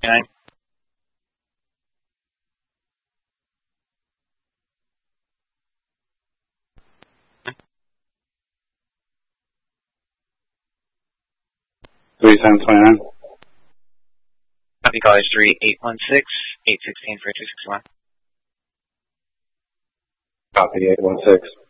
29. Copy, college 3816, 816 for 261. Copy 816.